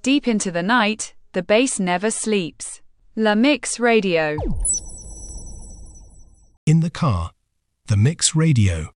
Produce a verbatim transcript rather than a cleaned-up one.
Deep into the night, the bass never sleeps. La Mix Radio. In the car, the Mix Radio.